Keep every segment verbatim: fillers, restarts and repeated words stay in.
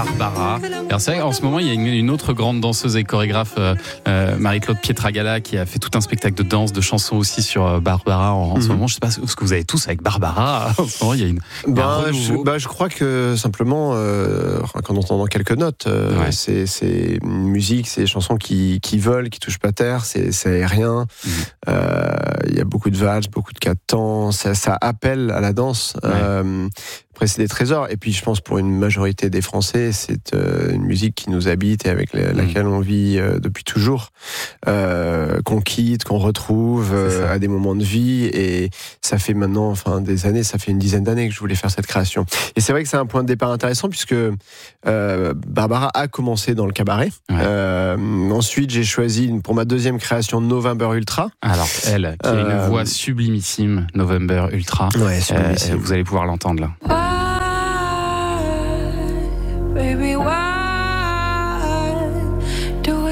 Barbara. Alors c'est vrai qu'en ce moment il y a une, une autre grande danseuse et chorégraphe, euh, euh, Marie-Claude Pietragala, qui a fait tout un spectacle de danse, de chansons aussi sur euh, Barbara en, en mm-hmm. ce moment. Je sais pas ce que vous avez tous avec Barbara. En ce moment il y a une. Bah, je, bah, je crois que simplement, euh, quand on entend quelques notes, euh, ouais. c'est, c'est une musique, c'est des chansons qui, qui volent, qui touchent pas terre, c'est, c'est aérien. Il mm-hmm. euh, y a beaucoup de valses, beaucoup de quatre temps, ça, ça appelle à la danse. Ouais. Euh, Après, c'est des trésors. Et puis, je pense, pour une majorité des Français, c'est euh, une musique qui nous habite et avec la, laquelle on vit euh, depuis toujours, euh, qu'on quitte, qu'on retrouve euh, à des moments de vie. Et ça fait maintenant, enfin, des années, ça fait une dizaine d'années que je voulais faire cette création. Et c'est vrai que c'est un point de départ intéressant puisque euh, Barbara a commencé dans le cabaret. Ouais. Euh, ensuite, j'ai choisi pour ma deuxième création November Ultra. Alors, elle, qui a une euh, voix sublimissime, November Ultra. Ouais, sublimissime. Euh, vous allez pouvoir l'entendre là. Baby, why do we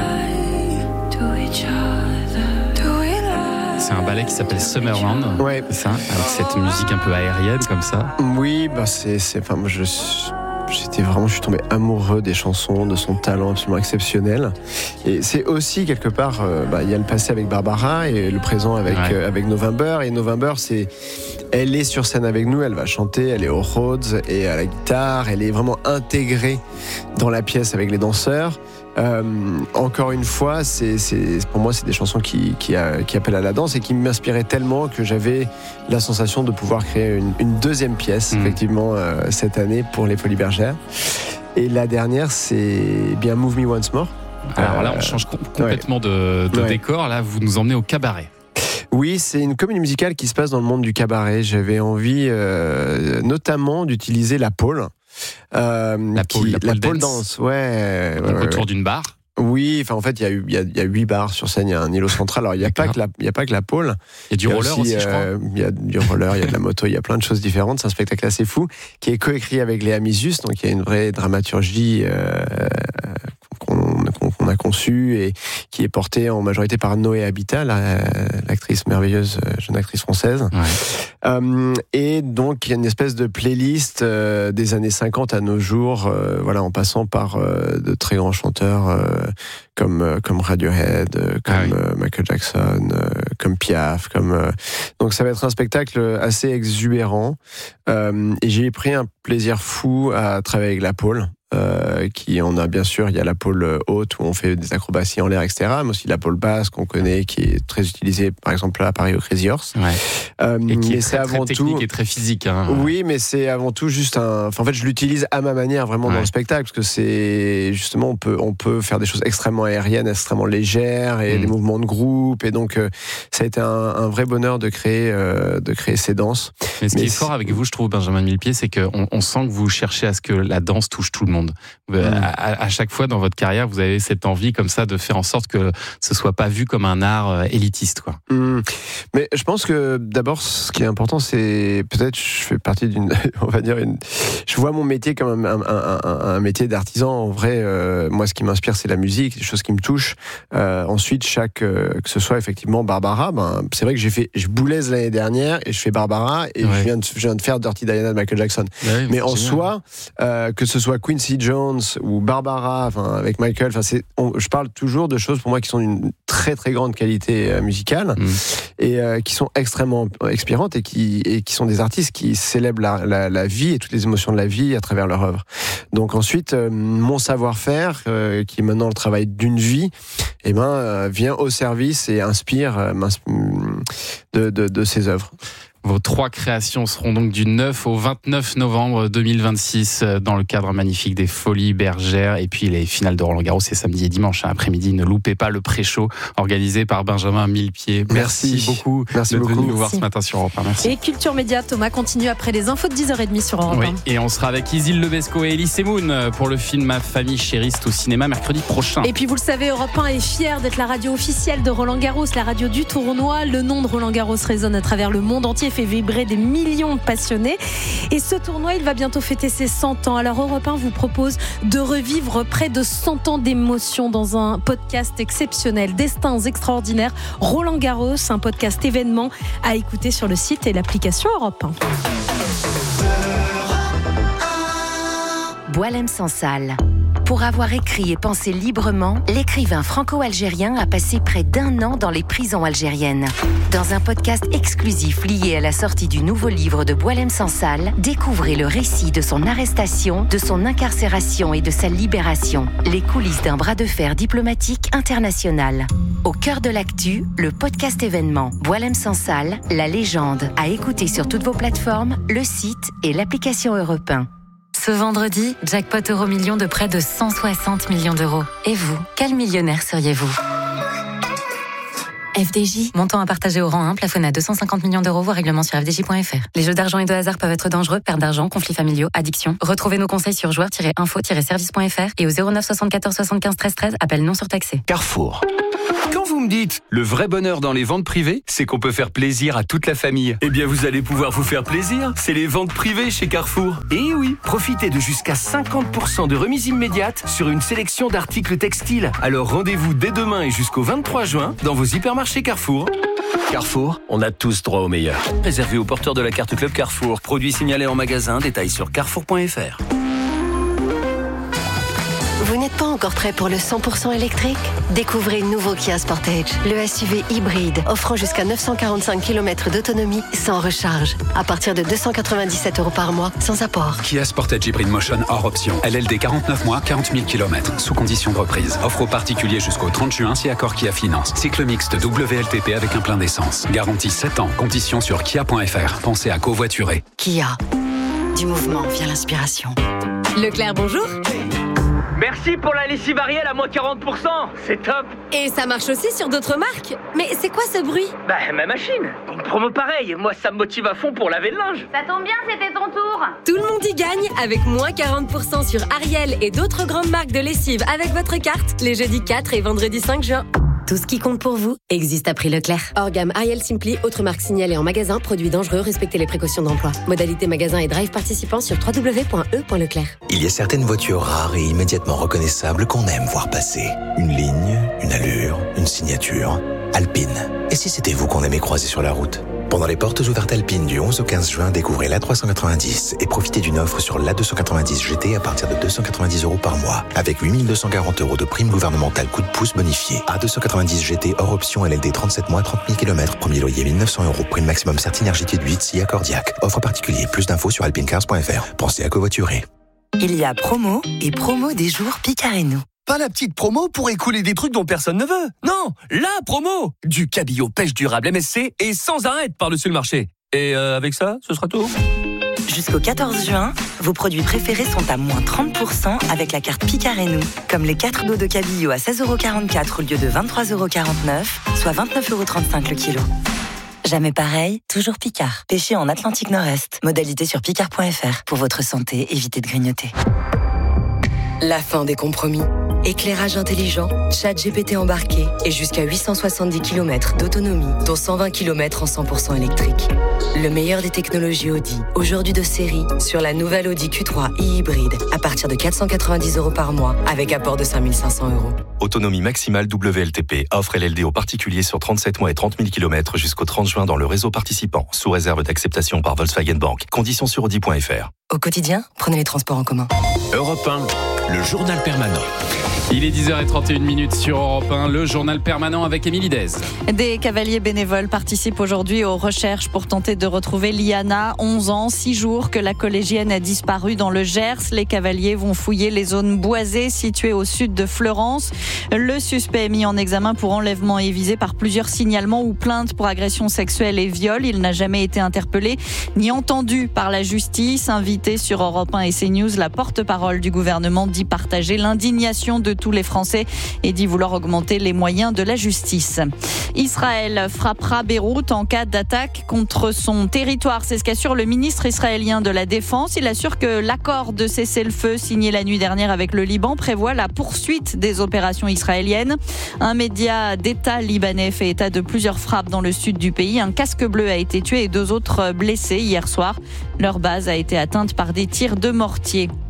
lie to each other? Do we lie? C'est un ballet qui s'appelle Summerland. Ouais, c'est ça, avec cette musique un peu aérienne comme ça. Oui, bah c'est, c'est, enfin, moi je. J'étais vraiment, je suis tombé amoureux des chansons, de son talent absolument exceptionnel. Et c'est aussi quelque part, euh, bah, il y a le passé avec Barbara et le présent avec ouais. euh, avec November. Et November, c'est, elle est sur scène avec nous, elle va chanter, elle est au Rhodes et à la guitare, elle est vraiment intégrée dans la pièce avec les danseurs. Euh, encore une fois, c'est, c'est, pour moi, c'est des chansons qui, qui, a, qui appellent à la danse et qui m'inspiraient tellement que j'avais la sensation de pouvoir créer une, une deuxième pièce, mmh. effectivement, euh, cette année pour les Folies Bergères. Et la dernière, c'est bien Move Me Once More. Alors là, on change com- complètement ouais. de, de ouais. décor. Là, vous nous emmenez au cabaret. Oui, c'est une comédie musicale qui se passe dans le monde du cabaret. J'avais envie, euh, notamment, d'utiliser la pole. Euh, la pole, qui, la pole, la pole dance. dance, ouais. Donc ouais, autour ouais. d'une barre. Oui, enfin en fait il y a eu il y a, il y a huit bars sur scène, il y a un îlot central. Alors il y a pas que la il y a pas que la pole. Il y a du roller aussi, aussi je crois. Il y a du roller, il y a de la moto, il y a plein de choses différentes. C'est un spectacle assez fou qui est coécrit avec Léa Misus, donc il y a une vraie dramaturgie euh, qu'on, qu'on a conçue et qui est portée en majorité par Noé Habitat, la, l'actrice merveilleuse, jeune actrice française. Ouais. Euh, et donc il y a une espèce de playlist euh, des années cinquante à nos jours, euh, voilà, en passant par euh, de très grands chanteurs euh, comme euh, comme Radiohead, euh, comme ah oui. euh, Michael Jackson, euh, comme Piaf, comme euh, donc ça va être un spectacle assez exubérant euh, et j'ai pris un plaisir fou à travailler avec la pole. Euh, qui on a bien sûr il y a la pole haute où on fait des acrobaties en l'air etc, mais aussi la pole basse qu'on connaît qui est très utilisée par exemple à Paris au Crazy Horse ouais. euh, et qui est c'est très, avant très tout technique et très physique hein. Oui mais c'est avant tout juste un enfin, en fait je l'utilise à ma manière vraiment ouais. dans le spectacle parce que c'est justement on peut, on peut faire des choses extrêmement aériennes extrêmement légères et mmh. des mouvements de groupe et donc euh, ça a été un, un vrai bonheur de créer euh, de créer ces danses. Mais ce mais qui est fort avec vous je trouve Benjamin Millepied c'est qu'on on sent que vous cherchez à ce que la danse touche tout le monde. Mmh. À, à chaque fois dans votre carrière, vous avez cette envie comme ça de faire en sorte que ce soit pas vu comme un art élitiste, quoi. Mmh. Mais je pense que d'abord, ce qui est important, c'est peut-être je fais partie d'une, on va dire une, je vois mon métier comme un, un, un, un métier d'artisan. En vrai, euh, moi, ce qui m'inspire, c'est la musique, les choses qui me touchent. Euh, ensuite, chaque euh, que ce soit effectivement Barbara, ben c'est vrai que j'ai fait, je boulaise l'année dernière et je fais Barbara et ouais. je viens de, je viens de faire Dirty Diana de Michael Jackson. Ouais, mais en génial. Soi, euh, que ce soit Quincy Jones ou Barbara, enfin avec Michael, enfin c'est, on, je parle toujours de choses pour moi qui sont d'une très très grande qualité euh, musicale mmh. et euh, qui sont extrêmement expirantes et qui et qui sont des artistes qui célèbrent la, la, la vie et toutes les émotions de la vie à travers leur œuvre. Donc ensuite, euh, mon savoir-faire, euh, qui est maintenant le travail d'une vie, eh ben euh, vient au service et inspire euh, de, de de ces œuvres. Vos trois créations seront donc du neuf au vingt-neuf novembre deux mille vingt-six dans le cadre magnifique des Folies Bergères. Et puis les finales de Roland Garros, c'est samedi et dimanche après-midi. Ne loupez pas le pré-show organisé par Benjamin Millepied. Merci, Merci beaucoup Merci d'être beaucoup. venu nous voir Merci. ce matin sur Europe un. Merci. Et Culture Média, Thomas continue après les infos de dix heures trente sur Europe oui, un. Et on sera avec Isil Lebesco et Elise Moon pour le film Ma famille chériste au cinéma mercredi prochain. Et puis vous le savez, Europe un est fier d'être la radio officielle de Roland Garros, la radio du tournoi. Le nom de Roland Garros résonne à travers le monde entier, fait vibrer des millions de passionnés. Et ce tournoi, il va bientôt fêter ses cent ans. Alors Europe un vous propose de revivre près de cent ans d'émotion dans un podcast exceptionnel. Destins extraordinaires, Roland Garros, un podcast événement à écouter sur le site et l'application Europe un. Boualem Sansal. Pour avoir écrit et pensé librement, l'écrivain franco-algérien a passé près d'un an dans les prisons algériennes. Dans un podcast exclusif lié à la sortie du nouveau livre de Boualem Sansal, découvrez le récit de son arrestation, de son incarcération et de sa libération. Les coulisses d'un bras de fer diplomatique international. Au cœur de l'actu, le podcast événement Boualem Sansal, la légende, à écouter sur toutes vos plateformes, le site et l'application Europe un. Ce vendredi, jackpot Euromillions de près de cent soixante millions d'euros. Et vous, quel millionnaire seriez-vous ? F D J, montant à partager au rang un, plafonné à deux cent cinquante millions d'euros, voire règlement sur f d j point f r. Les jeux d'argent et de hasard peuvent être dangereux, perte d'argent, conflits familiaux, addiction. Retrouvez nos conseils sur joueurs tiret info tiret service point f r et au zéro neuf soixante-quatorze soixante-quinze treize treize, appel non surtaxé. Carrefour. Quand vous me dites le vrai bonheur dans les ventes privées, c'est qu'on peut faire plaisir à toute la famille. Eh bien, vous allez pouvoir vous faire plaisir. C'est les ventes privées chez Carrefour. Et oui, profitez de jusqu'à cinquante pour cent de remise immédiate sur une sélection d'articles textiles. Alors rendez-vous dès demain et jusqu'au vingt-trois juin dans vos hypermarchés Carrefour. Carrefour, on a tous droit au meilleur. Réservé aux porteurs de la carte Club Carrefour. Produit signalé en magasin. Détails sur carrefour point f r. Vous n'êtes pas encore prêt pour le cent pour cent électrique ? Découvrez le nouveau Kia Sportage, le S U V hybride, offrant jusqu'à neuf cent quarante-cinq kilomètres d'autonomie sans recharge, à partir de deux cent quatre-vingt-dix-sept euros par mois, sans apport. Kia Sportage Hybrid Motion hors option. L L D quarante-neuf mois, quarante mille kilomètres, sous condition de reprise. Offre aux particuliers jusqu'au trente juin si accord Kia Finance. Cycle mixte W L T P avec un plein d'essence. Garantie sept ans. Conditions sur kia point f r. Pensez à covoiturer. Kia. Du mouvement vient l'inspiration. Leclerc, bonjour. Merci pour la lessive Ariel à moins quarante pour cent, c'est top. Et ça marche aussi sur d'autres marques. Mais c'est quoi ce bruit ? Bah ma machine, une promo pareille, moi ça me motive à fond pour laver le linge. Ça tombe bien, c'était ton tour. Tout le monde y gagne avec moins quarante pour cent sur Ariel et d'autres grandes marques de lessive avec votre carte les jeudis quatre et vendredi cinq juin. Tout ce qui compte pour vous existe à prix Leclerc. Hors gamme Ariel Simply, autres marques signalées en magasin, produits dangereux, respectez les précautions d'emploi. Modalité magasin et drive participants sur w w w point e point leclerc. Il y a certaines voitures rares et immédiatement reconnaissables qu'on aime voir passer. Une ligne, une allure, une signature. Alpine. Et si c'était vous qu'on aimait croiser sur la route ? Pendant les portes ouvertes Alpine du onze au quinze juin, découvrez l'A trois cent quatre-vingt-dix et profitez d'une offre sur l'A deux cent quatre-vingt-dix G T à partir de deux cent quatre-vingt-dix euros par mois, avec huit mille deux cent quarante euros de prime gouvernementale coup de pouce bonifié. A deux cent quatre-vingt-dix G T hors option L L D trente-sept mois, trente mille kilomètres, premier loyer mille neuf cents euros, prime maximum Certinergité de huit, si accordiaque. Offre particulier, plus d'infos sur alpinecars point f r. Pensez à covoiturer. Il y a promo et promo des jours Picareno. Pas la petite promo pour écouler des trucs dont personne ne veut. Non, la promo du cabillaud pêche durable M S C et sans arrêt par-dessus le marché. Et euh, avec ça, ce sera tout. Jusqu'au quatorze juin, vos produits préférés sont à moins trente pour cent avec la carte Picareno. Comme les quatre dos de cabillaud à seize euros quarante-quatre au lieu de vingt-trois euros quarante-neuf, soit vingt-neuf euros trente-cinq le kilo. Jamais pareil, toujours Picard. Pêché en Atlantique Nord-Est. Modalité sur picard point f r. Pour votre santé, évitez de grignoter. La fin des compromis. Éclairage intelligent, chat G P T embarqué et jusqu'à huit cent soixante-dix kilomètres d'autonomie, dont cent vingt kilomètres en cent pour cent électrique. Le meilleur des technologies Audi, aujourd'hui de série, sur la nouvelle Audi Q trois e-hybride, à partir de quatre cent quatre-vingt-dix euros par mois, avec apport de cinq mille cinq cents euros. Autonomie maximale W L T P, offre L L D aux particuliers sur trente-sept mois et trente mille kilomètres jusqu'au trente juin dans le réseau participant, sous réserve d'acceptation par Volkswagen Bank. Conditions sur audi point f r. Au quotidien, prenez les transports en commun. Europe un, le journal permanent. Il est dix heures trente et une minutes sur Europe un, le journal permanent avec Émilie Dez. Des cavaliers bénévoles participent aujourd'hui aux recherches pour tenter de retrouver Liana, onze ans, six jours que la collégienne a disparu dans le Gers. Les cavaliers vont fouiller les zones boisées situées au sud de Fleurance. Le suspect est mis en examen pour enlèvement et visé par plusieurs signalements ou plaintes pour agression sexuelle et viol. Il n'a jamais été interpellé ni entendu par la justice. Invité sur Europe un et CNews, la porte-parole du gouvernement dit partager l'indignation de tous les Français et dit vouloir augmenter les moyens de la justice. Israël frappera Beyrouth en cas d'attaque contre son territoire. C'est ce qu'assure le ministre israélien de la Défense. Il assure que l'accord de cessez-le-feu signé la nuit dernière avec le Liban prévoit la poursuite des opérations israéliennes. Un média d'État libanais fait état de plusieurs frappes dans le sud du pays. Un casque bleu a été tué et deux autres blessés hier soir. Leur base a été atteinte par des tirs de mortier.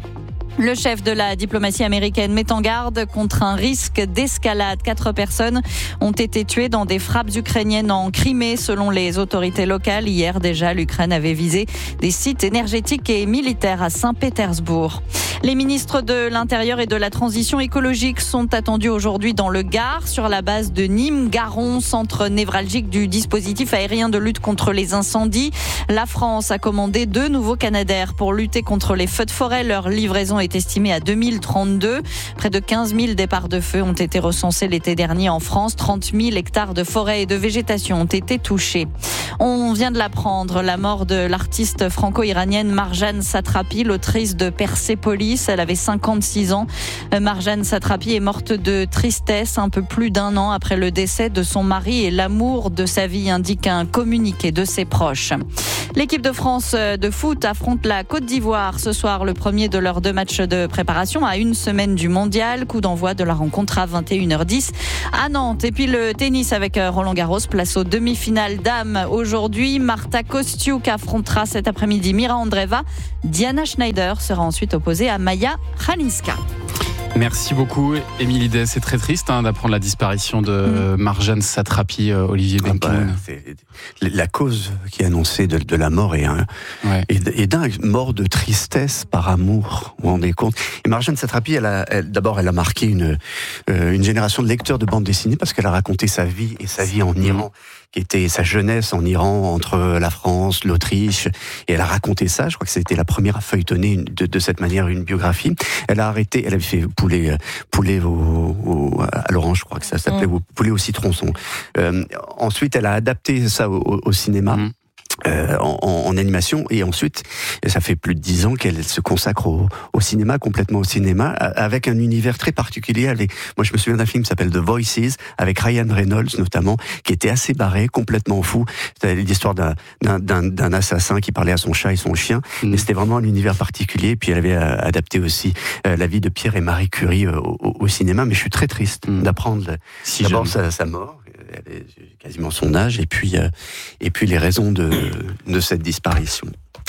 Le chef de la diplomatie américaine met en garde contre un risque d'escalade. Quatre personnes ont été tuées dans des frappes ukrainiennes en Crimée, selon les autorités locales. Hier déjà, l'Ukraine avait visé des sites énergétiques et militaires à Saint-Pétersbourg. Les ministres de l'Intérieur et de la Transition écologique sont attendus aujourd'hui dans le Gard, sur la base de Nîmes-Garon, centre névralgique du dispositif aérien de lutte contre les incendies. La France a commandé deux nouveaux Canadair pour lutter contre les feux de forêt. Leur livraison est estimée à deux mille trente-deux. Près de quinze mille départs de feu ont été recensés l'été dernier en France. trente mille hectares de forêt et de végétation ont été touchés. On vient de l'apprendre, la mort de l'artiste franco-iranienne Marjane Satrapi, l'autrice de Persépolis. Elle avait cinquante-six ans. Marjane Satrapi est morte de tristesse un peu plus d'un an après le décès de son mari et l'amour de sa vie, indique un communiqué de ses proches. L'équipe de France de foot affronte la Côte d'Ivoire ce soir, le premier de leurs deux matchs de préparation à une semaine du mondial. Coup d'envoi de la rencontre à vingt et une heures dix à Nantes. Et puis le tennis avec Roland Garros, place aux demi-finales dames aujourd'hui. Marta Kostiuk affrontera cet après-midi Mira Andreeva. Diana Schneider sera ensuite opposée à Maya Khaliska. Merci beaucoup, Émilie Day. C'est très triste hein, d'apprendre la disparition de mmh. Marjane Satrapi, euh, Olivier Benkemoun. Ah bah, la cause qui est annoncée de, de la mort est, un, ouais. est, est dingue. Mort de tristesse par amour, vous vous rendez compte. Et Marjane Satrapi, elle a, elle, d'abord, elle a marqué une, euh, une génération de lecteurs de bande dessinée parce qu'elle a raconté sa vie et sa vie en mmh. Iran, qui était sa jeunesse en Iran, entre la France, l'Autriche, et elle a raconté ça. Je crois que c'était la première à feuilletonner une, de, de cette manière une biographie. Elle a arrêté, elle avait fait poulet, poulet au, au, à l'orange, je crois que ça s'appelait, mmh. poulet au citron. Son. Euh, ensuite, elle a adapté ça au, au, au cinéma. Mmh. Euh, en, en animation, et ensuite ça fait plus de dix ans qu'elle se consacre au, au cinéma, complètement au cinéma, avec un univers très particulier. Avec, moi je me souviens d'un film qui s'appelle The Voices, avec Ryan Reynolds notamment, qui était assez barré, complètement fou. C'était l'histoire d'un, d'un, d'un, d'un assassin qui parlait à son chat et son chien, mmh. mais c'était vraiment un univers particulier. Puis elle avait adapté aussi euh, la vie de Pierre et Marie Curie euh, au, au cinéma, mais je suis très triste mmh. d'apprendre si d'abord sa, sa mort. Elle est quasiment son âge, et puis, euh, et puis les raisons de, de cette disparition.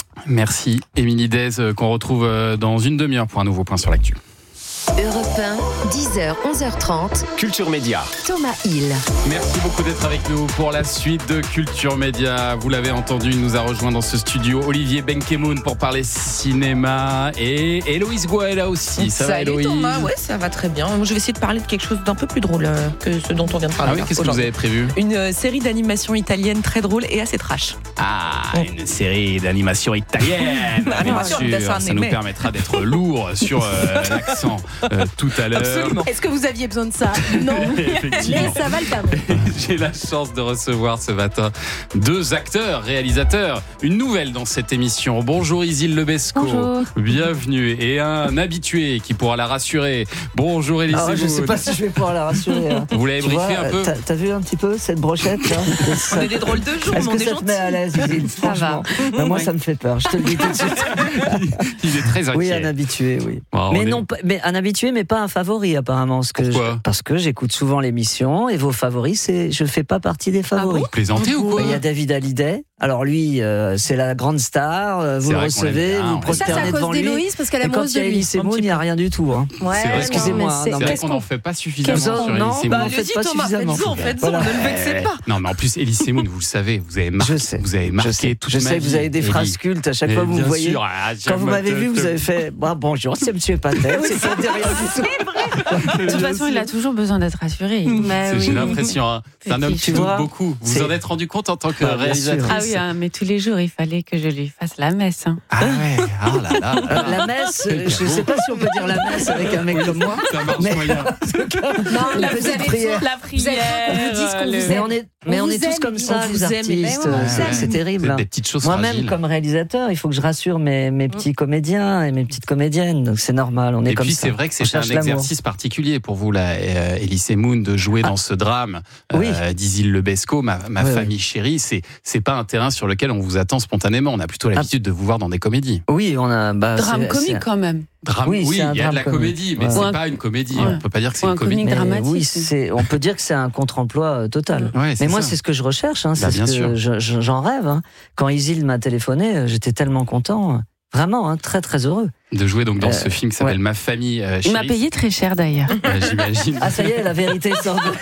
Merci Émilie Day, qu'on retrouve dans une demi-heure pour un nouveau point sur l'actu. Europe un, dix heures, onze heures trente. Culture Média. Thomas Hill. Merci beaucoup d'être avec nous pour la suite de Culture Média. Vous l'avez entendu, il nous a rejoint dans ce studio Olivier Benkemoun pour parler cinéma, et Héloïse Gouet là aussi. Ça Salut va Héloïse? Thomas, ouais, ça va très bien. Moi, je vais essayer de parler de quelque chose d'un peu plus drôle euh, que ce dont on vient de parler. Ah oui, qu'est-ce que vous avez prévu? Une euh, série d'animation italienne très drôle et assez trash. Ah, ouais. Une série d'animation italienne. Ah, bien sûr, ça animé. Nous permettra d'être lourd sur euh, l'accent. Euh, tout à l'heure. Absolument. Est-ce que vous aviez besoin de ça? Non. Mais ça va le permettre. J'ai la chance de recevoir ce matin deux acteurs, réalisateurs. Une nouvelle dans cette émission. Bonjour Isil Lebesco. Bonjour. Bienvenue. Et un habitué qui pourra la rassurer. Bonjour Élise. Ah, je ne sais pas si je vais pouvoir la rassurer. Hein. Vous l'avez tu briefé vois, un peu? T'as, t'as vu un petit peu cette brochette là? On est des drôles de jours, Est-ce mais que on est ça gentils. te met à l'aise, Isil? Franchement. Ben, moi, ça me fait peur. Je te le dis tout de suite. Il est très inquiet. Oui, un habitué, oui. Wow, mais est... non, mais un habitué, mais pas un favori apparemment. Ce que Pourquoi je, parce que j'écoute souvent l'émission et vos favoris, c'est, je fais pas partie des favoris. Ah bon? Vous plaisantez ou quoi? Il y a David Hallyday. Alors lui, euh, c'est la grande star. Euh, vous c'est le recevez, vous vous prosternez devant lui. D'Héloïse, parce qu'elle est et quand amoureuse il y a de lui. Elise Moon, il n'y a rien du tout. Hein. Ouais, c'est vrai, excusez-moi. C'est, non, c'est vrai mais... qu'on n'en fait pas suffisamment Qu'est-ce sur non, Elise Moon. bah, faites pas Thomas, suffisamment. faites-en, faites-en, voilà. ne le vexez pas. Non, mais en plus, Elise Moon, vous le savez, vous avez marqué. Je sais. Vous avez marqué je sais, toute je ma sais que vous avez des vie, phrases Élie. cultes à chaque Mais fois que vous bien me voyez. sûr, ah, Quand vous m'avez te, vu, te... vous avez fait bah, bonjour, c'est Monsieur Patel. Oui, c'est pas derrière du tout. C'est De toute façon, il a toujours besoin d'être rassuré. C'est, j'ai l'impression, hein. C'est un homme qui doute beaucoup. Vous vous en êtes rendu compte en tant que Ah, bien réalisatrice? Ah oui, hein, mais tous les jours, il fallait que je lui fasse la messe. Hein. Ah ouais, ah là là. là, là. La messe, je ne sais pas si on peut dire la messe avec un mec comme moi. Ça marche mais moyen. Non, une là, petite vous avez prière. La prière. Vous vous dites qu'on le- vous Mais aime. on est, mais On on vous est tous aime, comme on ça, vous les aime, mais artistes. ouais, on vous C'est- aime. c'est terrible. C'est des petites choses Moi-même, fragiles. comme réalisateur, il faut que je rassure mes, mes petits comédiens et mes petites comédiennes. Donc c'est normal, on est Et comme puis ça. c'est vrai que On c'est un cherche l'amour. exercice particulier pour vous, là, euh, Elise Moon, de jouer Ah. dans ce drame Oui. euh, d'Isil Lebesco, ma, ma Oui, famille chérie. C'est, c'est pas un terrain sur lequel on vous attend spontanément. On a plutôt l'habitude de vous voir dans des comédies. Oui, on a. Bah, Drame c'est- comique c'est- quand même. Drame, Oui, oui, c'est un il y a de drame la comique. comédie, mais Ouais. c'est Ou un- pas une comédie. Ouais. On peut pas dire que c'est Ou un une comédie. comique Mais dramatique. oui, c'est, on peut dire que c'est un contre-emploi euh, total. Ouais, c'est Mais moi, ça. c'est ce que je recherche. Hein, c'est Bah, ce bien que sûr. je- je- j'en rêve. Hein. Quand Isil m'a téléphoné, euh, j'étais tellement content. Vraiment, hein, très très heureux. De jouer donc dans Euh, ce film qui s'appelle ouais. Ma famille euh, Il m'a chérie. payé très cher d'ailleurs. Euh, J'imagine. Ah, ça y est, la vérité sort de...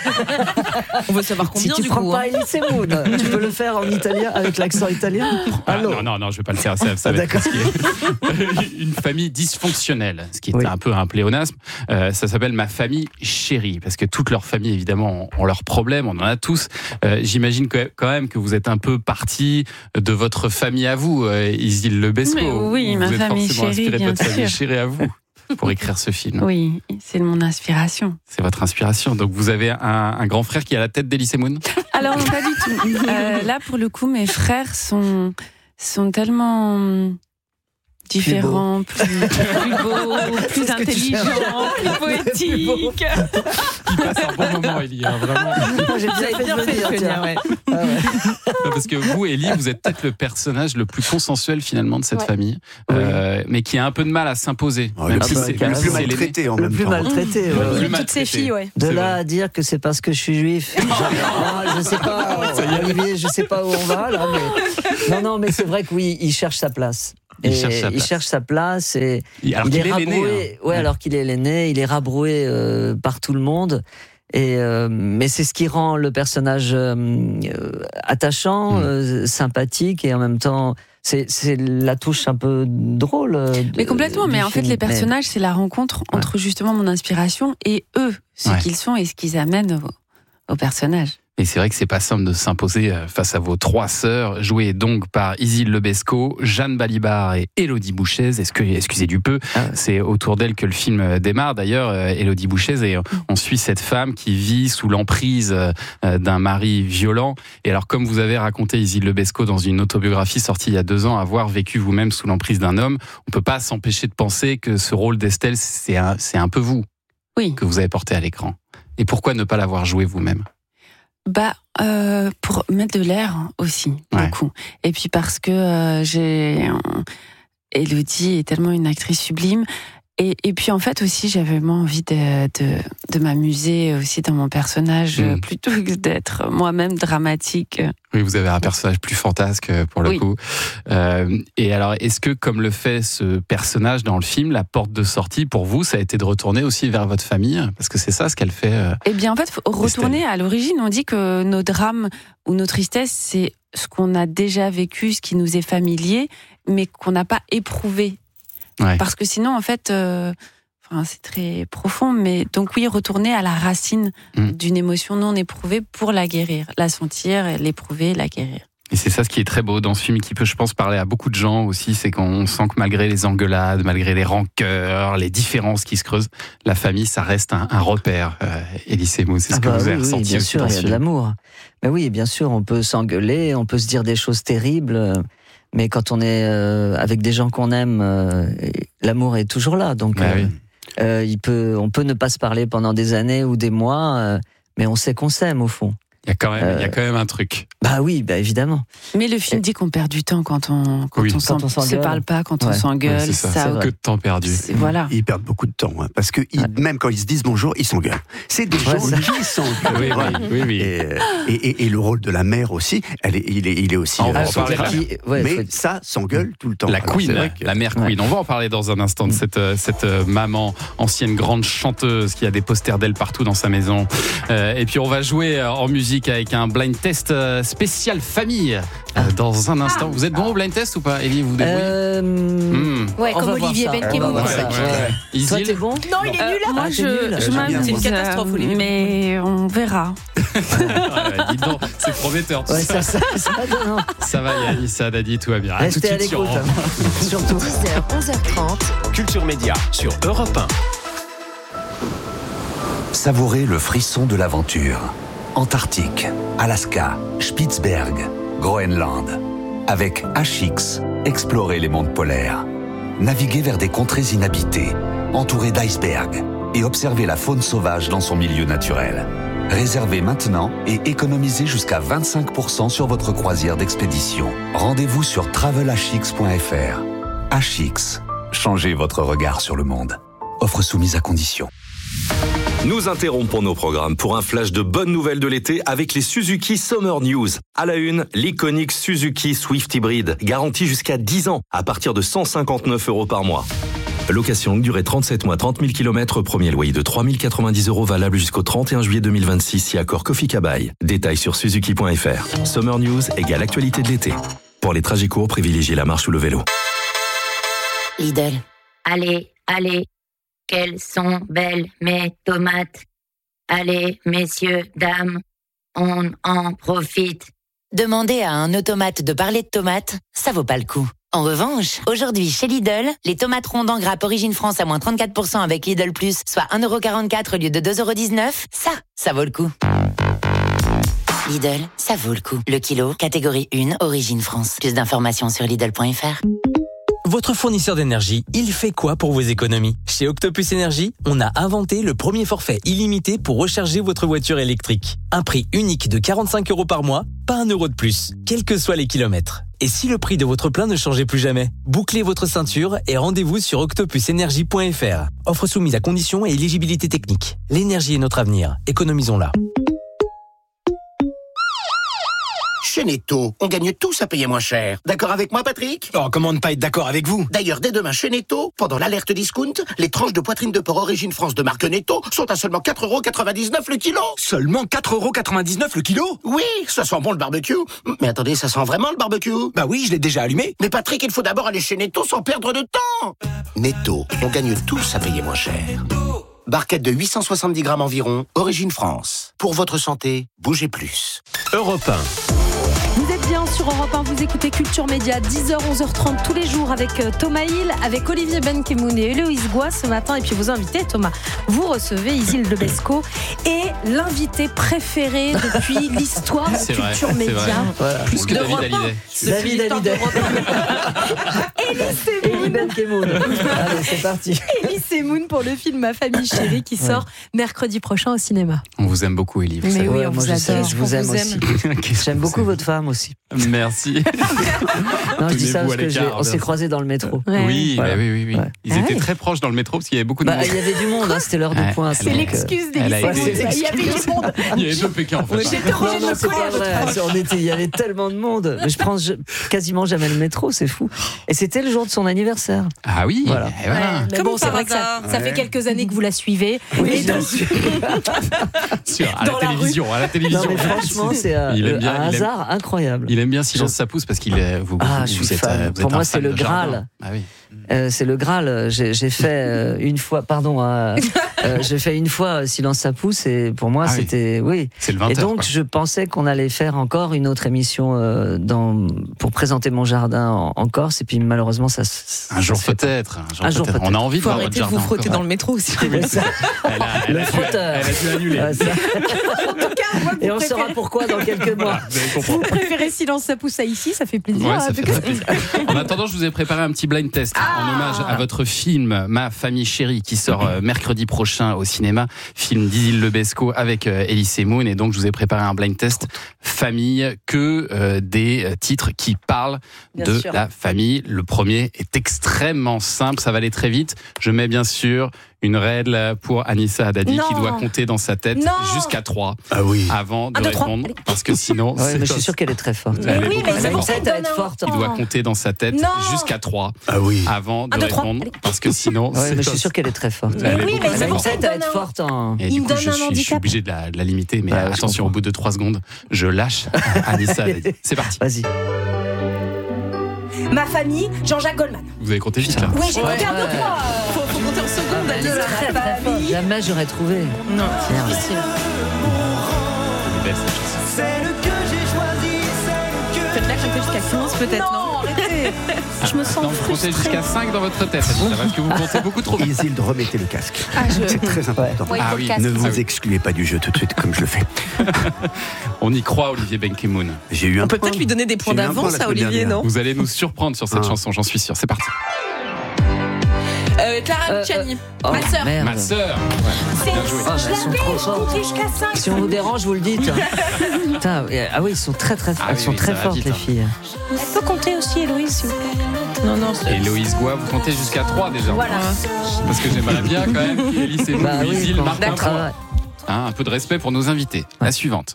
On veut savoir combien si tu du prends coup. pas hein. Elise Moon, tu peux le faire en italien, avec l'accent italien. Ah, Allô. non, non, non, je vais pas le faire. Ça, ça Ah, va être d'accord. risqué. Une famille dysfonctionnelle, ce qui est Oui. un peu un pléonasme. Euh, ça s'appelle Ma famille chérie, parce que toutes leurs familles, évidemment, ont, ont leurs problèmes. On en a tous. Euh, J'imagine que, quand même que vous êtes un peu parti de votre famille à vous, euh, Isil Lebesco. Mais oui, vous ma êtes famille forcément chérie, inspiré de bien votre famille sûr. chérie à vous pour écrire ce film. Oui, c'est mon inspiration. C'est votre inspiration. Donc vous avez un, un grand frère qui a la tête d'Elise Moon. Alors non, pas du tout. Euh, là, pour le coup, mes frères sont, sont tellement différents, plus, plus beaux, plus ce que tu intelligents, cherches. plus poétiques. Il passe un bon moment, Elie, hein, vraiment. J'ai bien fait de bien le fait, dire, Sonia, tiens. ouais. Ah ouais. Non, parce que vous, Elie, vous êtes peut-être le personnage le plus consensuel finalement de cette Ouais. famille, euh, mais qui a un peu de mal à s'imposer. Oh, même le si plus- c'est- le même si plus c'est l'aîné. maltraité en Le même plus temps. maltraité. ouais, Le ouais. plus Toutes maltraité. ces filles, ouais. De C'est là vrai. à dire que c'est parce que je suis juif. Ah, je sais pas, Olivier, je sais pas où on va là. Mais... Non, non, mais c'est vrai que oui, il cherche sa place. Il Et cherche sa il place. cherche sa place et Alors il qu'il est est l'aîné. rabroué. hein. Ouais, alors qu'il est l'aîné, il est rabroué euh, par tout le monde. Et euh, mais c'est ce qui rend le personnage euh, euh, attachant, Mm. euh, sympathique et en même temps. C'est, c'est la touche un peu drôle. euh, de- Mais complètement, du mais en fait, film. les personnages, c'est la rencontre entre justement mon inspiration et eux, ce Ouais. qu'ils sont et ce qu'ils amènent au, au personnage. Et c'est vrai que c'est pas simple de s'imposer euh, face à vos trois sœurs, jouées donc par Isil Lebesco, Jeanne Balibar et Élodie Bouchez. Est-ce que, excusez du peu, Ah ouais. c'est autour d'elle que le film euh, démarre. D'ailleurs, euh, Élodie Bouchez, et euh, on suit cette femme qui vit sous l'emprise euh, d'un mari violent. Et alors, comme vous avez raconté Isil Lebesco dans une autobiographie sortie il y a deux ans, avoir vécu vous-même sous l'emprise d'un homme, on peut pas s'empêcher de penser que ce rôle d'Estelle, c'est un, c'est un peu vous Oui. que vous avez porté à l'écran. Et pourquoi ne pas l'avoir joué vous-même? Bah, euh, pour mettre de l'air aussi, Ouais. beaucoup. Et puis parce que euh, j'ai. euh, Élodie est tellement une actrice sublime. Et, et puis en fait aussi, j'avais vraiment envie de, de, de m'amuser aussi dans mon personnage, Mm. euh, plutôt que d'être moi-même dramatique. Oui, vous avez un personnage plus fantasque pour le Oui. coup. Euh, et alors, est-ce que, comme le fait ce personnage dans le film, la porte de sortie pour vous, ça a été de retourner aussi vers votre famille? Parce que c'est ça ce qu'elle fait. euh, Eh bien, en fait, faut retourner à l'origine. On dit que nos drames ou nos tristesses, c'est ce qu'on a déjà vécu, ce qui nous est familier, mais qu'on n'a pas éprouvé. Ouais. Parce que sinon, en fait, euh, enfin, c'est très profond. Mais donc, oui, retourner à la racine Mm. d'une émotion non éprouvée pour la guérir, la sentir, l'éprouver, la guérir. Et c'est ça ce qui est très beau dans ce film, qui peut, je pense, parler à beaucoup de gens aussi, c'est qu'on sent que malgré les engueulades, malgré les rancœurs, les différences qui se creusent, la famille, ça reste un, un repère. Euh, Élise Moon, c'est ce Ah que bah vous avez oui, oui, ressenti bien aussi sûr, dans il y ce a de film. l'amour. Mais oui, bien sûr, on peut s'engueuler, on peut se dire des choses terribles, euh, mais quand on est euh, avec des gens qu'on aime, euh, l'amour est toujours là. Donc, Bah euh, oui. euh, il peut, on peut ne pas se parler pendant des années ou des mois, euh, mais on sait qu'on s'aime au fond. Il y a quand même, Euh, il y a quand même un truc. Bah oui, bah évidemment. Mais le film dit qu'on perd du temps quand on quand Oui. on, Quand s'en- on se s'engueule. parle pas, quand on Ouais. s'engueule. Ouais, c'est ça, ça c'est vrai. que de temps perdu. c'est- voilà. Ils perdent beaucoup de temps, hein, parce que ils- même quand ils se disent bonjour, ils s'engueulent. C'est des Ouais, gens ça- qui s'engueulent. Oui, oui, oui, oui. Et, euh, et, et- et le rôle de la mère aussi, elle est, il, est, il est aussi. Ah, on va euh, en parler central. Qui- ouais, mais faut- ça s'engueule tout le temps. La Alors, queen, c'est vrai que- la mère queen. On va en parler dans un instant de cette, euh, cette euh, maman, ancienne grande chanteuse qui a des posters d'elle partout dans sa maison. Euh, et puis on va jouer euh, en musique avec un blind test euh, spécial famille euh, dans un instant. Vous êtes bon au blind test ou pas, Elie, vous vous débrouillez Euh, Hmm. Ouais, on comme va voir Olivier ça, on va Benkemoun. voir Ouais, ça. ouais, Ouais. ouais. Toi, Isil t'es bon? Non, il est nul. Moi, Ah, je, c'est nul. je J'aime m'amuse, bien. C'est une catastrophe, euh, Olivier. mais on verra. Ouais, dis donc, c'est prometteur tout Ouais, ça. ça, ça, ça, non, non. Ça va, Yannis, ça a dit, tout va bien. À tout de Restez à suite sur l'écoute, Europe. hein. surtout. dix heures, onze heures trente. Culture Média sur Europe un. Savourez le frisson de l'aventure. Antarctique, Alaska, Spitzberg, Groenland. Avec H X, explorez les mondes polaires. Naviguez vers des contrées inhabitées, entourées d'icebergs, et observez la faune sauvage dans son milieu naturel. Réservez maintenant et économisez jusqu'à vingt-cinq pour cent sur votre croisière d'expédition. Rendez-vous sur travel h x point f r. H X, changez votre regard sur le monde. Offre soumise à condition. Nous interrompons nos programmes pour un flash de bonnes nouvelles de l'été avec les Suzuki Summer News. À la une, l'iconique Suzuki Swift Hybrid, garantie jusqu'à dix ans à partir de cent cinquante-neuf euros par mois. Location longue durée trente-sept mois, trente mille kilomètres, premier loyer de trois mille quatre-vingt-dix euros valable jusqu'au trente et un juillet deux mille vingt-six si accord Kofi Kabaï. Détails sur suzuki point f r. Summer News égale actualité de l'été. Pour les trajets courts, privilégiez la marche ou le vélo. Lidl. Allez, allez, quelles sont belles mes tomates. Allez, messieurs, dames, on en profite. Demandez à un automate de parler de tomates, ça vaut pas le coup. En revanche, aujourd'hui chez Lidl, les tomates rondes en grappe Origine France à moins trente-quatre pour cent avec Lidl Plus, soit un euro quarante-quatre au lieu de deux euros dix-neuf, ça, ça vaut le coup. Lidl, ça vaut le coup. Le kilo, catégorie un, Origine France. Plus d'informations sur Lidl point f r. Votre fournisseur d'énergie, il fait quoi pour vos économies ? Chez Octopus Énergie, on a inventé le premier forfait illimité pour recharger votre voiture électrique. Un prix unique de quarante-cinq euros par mois, pas un euro de plus, quels que soient les kilomètres. Et si le prix de votre plein ne changeait plus jamais ? Bouclez votre ceinture et rendez-vous sur octopus énergie point f r. Offre soumise à conditions et éligibilité technique. L'énergie est notre avenir, économisons-la. Chez Netto, on gagne tous à payer moins cher. D'accord avec moi, Patrick ? Oh, comment ne pas être d'accord avec vous ? D'ailleurs, dès demain chez Netto, pendant l'alerte discount, les tranches de poitrine de porc Origine France de marque Netto sont à seulement quatre euros quatre-vingt-dix-neuf le kilo. Seulement quatre euros quatre-vingt-dix-neuf le kilo ? Oui, ça sent bon le barbecue. Mais attendez, ça sent vraiment le barbecue ? Bah oui, je l'ai déjà allumé. Mais Patrick, il faut d'abord aller chez Netto sans perdre de temps. Netto, on gagne tous à payer moins cher. Barquette de huit cent soixante-dix grammes environ, Origine France. Pour votre santé, bougez plus. Europe un. Vous êtes bien sur Europe un, vous écoutez Culture Média, dix heures, onze heures trente tous les jours avec Thomas Hill, avec Olivier Benkemoun et Héloïse Goua ce matin. Et puis vos invités, Thomas, vous recevez Isil Lebesco et l'invité préféré depuis l'histoire de Culture vrai, Média. Voilà. Plus que David Hallyday. David Hallyday. Elie Benkemoun. Allez, c'est parti. Elie Semoun pour le film Ma famille chérie qui sort ouais. mercredi prochain au cinéma. On vous aime beaucoup, Elie. Mais oui, on moi vous je, sais, adore. je vous aime vous aussi. J'aime beaucoup votre femme aussi. Merci. Non, je dis ça parce qu'on s'est croisés dans le métro. Ouais. Oui, voilà. bah oui, oui, oui. Ouais. Ils étaient ouais. très proches dans le métro parce qu'il y avait beaucoup de bah, monde. Il y avait du monde, hein, c'était l'heure de pointe. C'est l'excuse des lycéens. Il y avait du monde. Il y avait deux Pékin en fait. J'étais non, non, c'est pas vrai. On était, il y avait tellement de monde. Mais je prends quasiment jamais le métro, c'est fou. Et c'était le jour de son anniversaire. Ah oui. Voilà. Et voilà. Mais bon, c'est vrai que ça, ça fait quelques années que vous la suivez. Oui, bien sûr. À la télévision, à la télévision. Non, mais franchement, c'est un hasard incroyable. Il aime bien Silence ça pousse parce qu'il est. Vous, ah, vous, je vous suis êtes, fan. vous Pour êtes moi, c'est le Graal. Ah oui. Euh, c'est le Graal. J'ai, j'ai fait euh, une fois, pardon, euh, euh, j'ai fait une fois Silence ça pousse et pour moi ah c'était, oui. oui. C'est le vingt heures. Et donc quoi. je pensais qu'on allait faire encore une autre émission euh, dans pour présenter mon jardin en, en Corse et puis malheureusement ça. ça un, jour ça peut-être, un jour un peut-être. jour peut-être. On a envie de Faut voir votre arrêter jardin. de vous frotter encore. dans le métro aussi. elle a, elle le a frotteur. Elle a dû annuler. Ouais, ça... En tout cas, moi, et on préférez... saura pourquoi dans quelques mois. Vous préférez Silence ça pousse à ici, ça fait plaisir. Ouais, hein, ça fait très plaisir. En attendant, je vous ai préparé un petit blind test ah en hommage à votre film Ma famille chérie qui sort euh, mercredi prochain au cinéma, film d'Isil Lebesco avec euh, Elie Semoun, et donc je vous ai préparé un blind test famille que euh, des euh, titres qui parlent bien de sûr. La famille. Le premier est extrêmement simple, ça va aller très vite. Je mets bien sûr une règle pour Anissa Haddadi non. qui doit compter dans sa tête non. jusqu'à trois ah oui. avant de un, deux, répondre trois. Parce que sinon ouais, mais je suis sûr qu'elle est très forte. Mais oui, mais c'est pour ça qu'elle est forte. Il doit compter dans sa tête non. jusqu'à trois ah oui. avant de un, deux, répondre parce que sinon ouais, mais je suis sûr qu'elle est très forte. Mais oui, mais c'est pour ça qu'elle est forte en... Et du coup, je suis, je suis obligé de la, de la limiter, mais bah, attention, au bout de trois secondes, je lâche Anissa Haddadi. C'est parti. Vas-y. Ma famille, Jean-Jacques Goldman. Vous avez compté jusqu'à Oui, j'ai ouais, compté un, deux, trois. Faut, faut compter en secondes, Alice. Très, très fort. Jamais j'aurais trouvé. Non, c'est difficile. Belle cette chanson. C'est le que j'ai choisi, c'est le que. Faites-la compter jusqu'à quinze peut-être, non, non arrêtez. Je me sens non, vous comptez jusqu'à cinq dans votre tête, Anissa, parce que vous comptez beaucoup trop vite. Isilde, remettez le casque. Ah, je... C'est très important. Ouais, ah, oui. Ne vous ah, oui. excluez pas du jeu tout de suite comme je le fais. On y croit, Olivier Benkemoun. J'ai eu un On peut point. peut-être lui donner des points d'avance à Olivier, non? Vous allez nous surprendre sur cette ah. chanson, j'en suis sûr. C'est parti. Euh, Clara Luciani, euh, oh, ma sœur. Merde. Ma sœur. Ouais. Bien joué. Oh, elles sont trop fortes. Si on vous dérange, vous le dites. Putain, ah oui, ils sont très très, ah, elles oui, sont oui, très fortes vite, les filles. Elle peut compter aussi, Héloïse, s'il vous plaît. Non, non. Et Héloïse Goua, vous comptez jusqu'à trois déjà. Voilà. Parce que j'aimerais bien quand même qu'Elie Semoun bah, ou Isil oui, marquent un point. Hein, un peu de respect pour nos invités. Ouais. La suivante.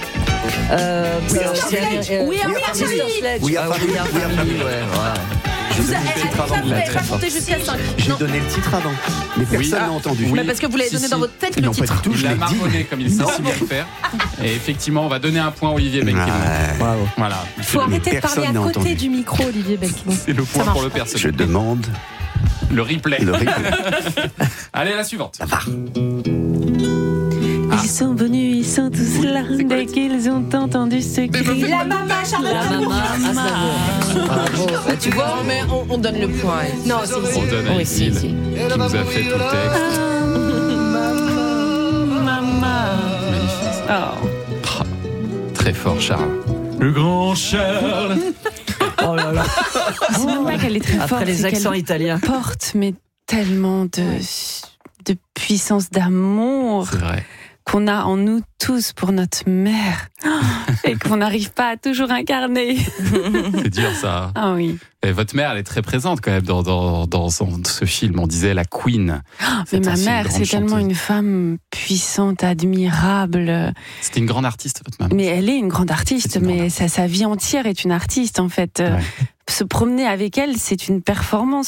Euh, We are family. We are family. We are family. Vous avez pas compté jusqu'à cinq. J'ai donné le titre avant, mais personne n'a entendu. Oui. Parce que vous l'avez donné dans votre tête, Ils le n'ont pas titre. du tout, Il je l'a l'ai dit. marmonné comme il sait si bien le faire. Et effectivement, on va donner un point à Olivier Benkemoun. Bravo. Voilà. Il faut arrêter de parler à n'a côté entendu. du micro, Olivier Benkemoun. C'est le point pour le personnel. Je demande Le replay. le replay. Allez, la suivante. Ça va. Ils sont venus, ils sont tous là dès qu'ils ont entendu ce cri. La maman, Charlotte. La maman. Bravo. Bah, tu vois, mais on, on donne le point. Non, c'est On donne à Oui, si, Isil, si. qui nous a fait tout le texte. Maman. Magnifique. Oh. Très fort, Charles. Le grand Charles. Oh là là. C'est même pas qu'elle est très Après forte. les c'est accents qu'elle italiens. porte mais tellement de, de puissance d'amour C'est vrai. qu'on a en nous tous pour notre mère et qu'on n'arrive pas à toujours incarner. C'est dur, ça. Ah oui. Et votre mère, elle est très présente quand même dans, dans, dans ce film. On disait la Queen. Mais ma ainsi une mère, grande c'est tellement chanteuse. une femme puissante, admirable. C'était une grande artiste, votre maman. Mais elle est une grande artiste, C'est une mais grande sa, sa vie entière est une artiste en fait. Ouais. Se promener avec elle, c'est une performance.